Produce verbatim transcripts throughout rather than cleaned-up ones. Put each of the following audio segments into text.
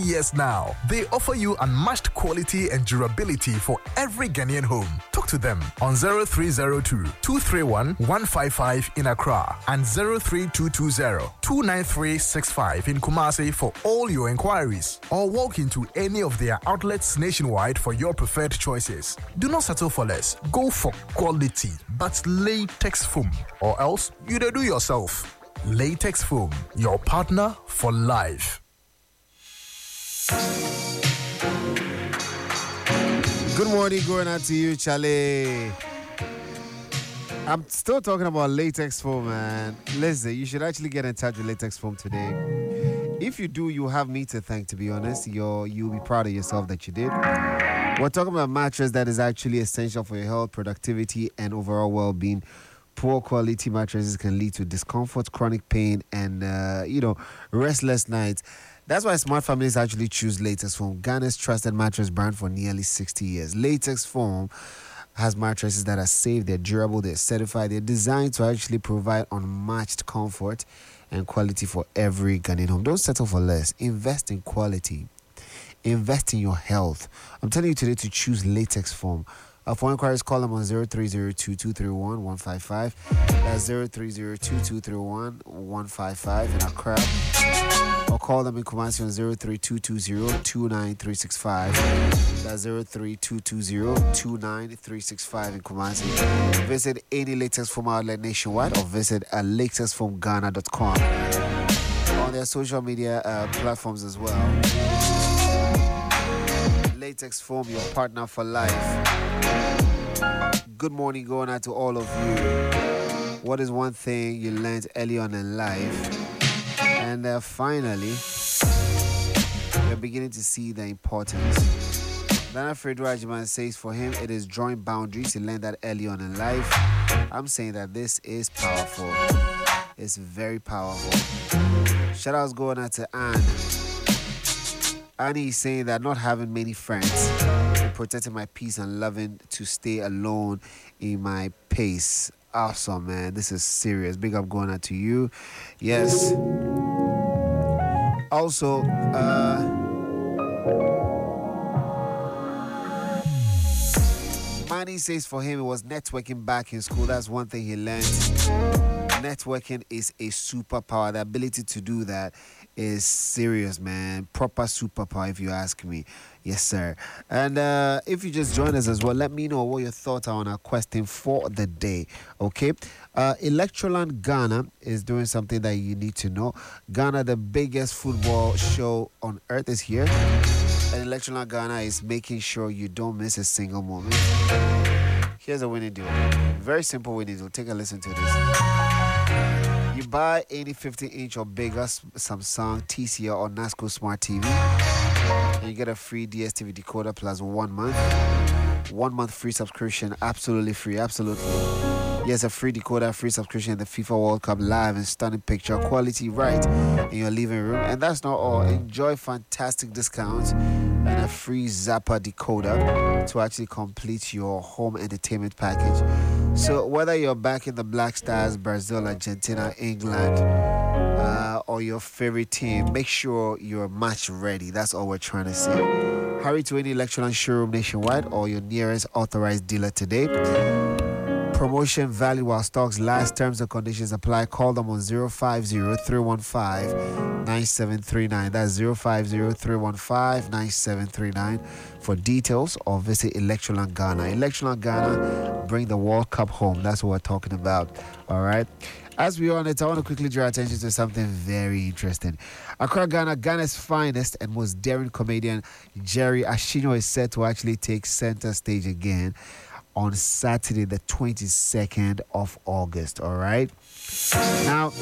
Years now. They offer you unmatched quality and durability for every Ghanaian home. Talk to them on zero three zero two, two three one, one five five in Accra and zero three two two zero, two nine three six five in Kumasi for all your inquiries, or walk into any of their outlets nationwide for your preferred choices. Do not settle for less. Go for quality, but latex foam, or else you do yourself. Latex Foam, your partner for life. Good morning, going out to you, Charlie. I'm still talking about Latex Foam, man. Listen, you should actually get in touch with Latex Foam today. If you do, you have me to thank, to be honest. You're, you'll be proud of yourself that you did. We're talking about a mattress that is actually essential for your health, productivity, and overall well-being. Poor quality mattresses can lead to discomfort, chronic pain, and, uh, you know, restless nights. That's why smart families actually choose Latex Foam, Ghana's trusted mattress brand for nearly sixty years. Latex Foam has mattresses that are safe, they're durable, they're certified, they're designed to actually provide unmatched comfort and quality for every Ghanaian home. Don't settle for less. Invest in quality. Invest in your health. I'm telling you today to choose Latex Foam. Uh, for inquiries, call them on zero three zero two, two three one, one five five. That's zero three zero two, two three one, one five five in Accra. Or call them in Kumasi on zero three two two zero, two nine three six five. That's zero three two two zero, two nine three six five in Kumasi. Visit any Latex Foam outlet nationwide or visit uh, latex foam ghana dot com on their social media uh, platforms as well. Latex Foam, your partner for life. Good morning going out to all of you. What is one thing you learned early on in life? And uh, finally, you're beginning to see the importance. Nana Fredro Ajiman says for him, it is drawing boundaries. He learned that early on in life. I'm saying that this is powerful. It's very powerful. Shout outs going out to Anne. Annie is saying that not having many friends and protecting my peace and loving to stay alone in my pace. Awesome, man. This is serious. Big up going out to you. Yes. Also, uh, Manny says for him it was networking back in school. That's one thing he learned. Networking is a superpower. The ability to do that is serious, man. Proper superpower, if you ask me. Yes, sir. And uh, if you just join us as well, let me know what your thoughts are on our question for the day. Okay. Uh, Electroland Ghana is doing something that you need to know. Ghana, the biggest football show on earth, is here. And Electroland Ghana is making sure you don't miss a single moment. Here's a winning deal. Very simple winning deal. Take a listen to this. You buy any fifty inch or bigger Samsung, T C L, or Nasco Smart T V, and you get a free D S T V decoder plus one month. One month free subscription, absolutely free, absolutely. Yes, a free decoder, free subscription in the FIFA World Cup live and stunning picture quality right in your living room. And that's not all. Enjoy fantastic discounts and a free Zappa decoder to actually complete your home entertainment package. So whether you're back in the Black Stars, Brazil, Argentina, England, uh, or your favorite team, make sure you're match ready. That's all we're trying to say. Hurry to any Electroland showroom nationwide or your nearest authorized dealer today. Promotion valid while stocks last. Terms and conditions apply. Call them on zero five zero, three one five, nine seven three nine. That's zero five zero, three one five, nine seven three nine for details, or visit Electroland Ghana. Electroland Ghana, bring the World Cup home. That's what we're talking about. All right. As we are on it, I want to quickly draw attention to something very interesting. Accra, Ghana, Ghana's finest and most daring comedian Jerry Ashino is set to actually take center stage again on Saturday, the twenty-second of August. All right. Now,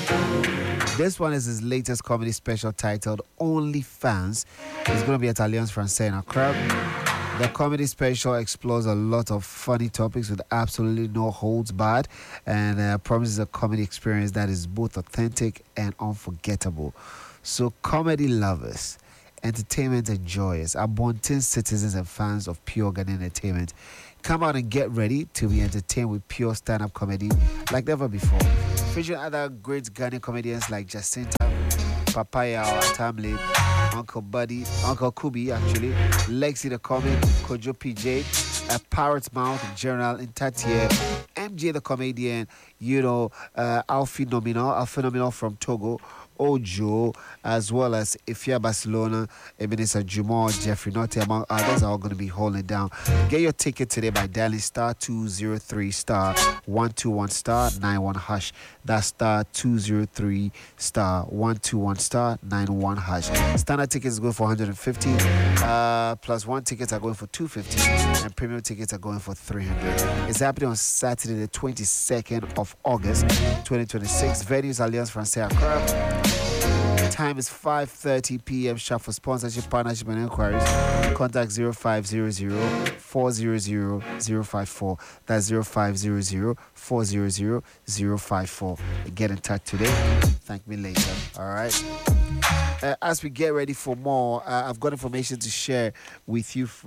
this one is his latest comedy special titled Only Fans. It's going to be at Alliance Française in Accra. The comedy special explores a lot of funny topics with absolutely no holds barred, and uh, promises a comedy experience that is both authentic and unforgettable. So, comedy lovers, entertainment enjoyers, Abontin citizens and fans of pure Ghanaian entertainment, come out and get ready to be entertained with pure stand-up comedy like never before. Featuring other great Ghanaian comedians like Jacinta, Papaya, Tamle, Uncle Buddy, Uncle Kubi, actually, Lexi the Comic, Kojo P J, a Parrot Mouth, General Intatia, M J the Comedian, you know, uh, Alfie Nominal, Alfie Nominal from Togo, Ojo, as well as Ifia Barcelona, Ebenezer Jumo, Jeffrey Notte, among others, are all going to be holding down. Get your ticket today by dialing star two zero three star one two one star nine one hash. That's star two zero three star one two one star nine one hash. Standard tickets go for one hundred fifty, uh, plus one tickets are going for two hundred fifty, and premium tickets are going for three hundred. It's happening on Saturday, the twenty-second of August, twenty twenty-six. Venues Alliance Francaise Accra. Time is five thirty p.m. sharp. For sponsorship, partnership, and inquiries, contact zero five zero zero four zero zero zero five four. That's zero five zero zero four zero zero zero five four. Get in touch today. Thank me later. All right. Uh, as we get ready for more, uh, I've got information to share with you.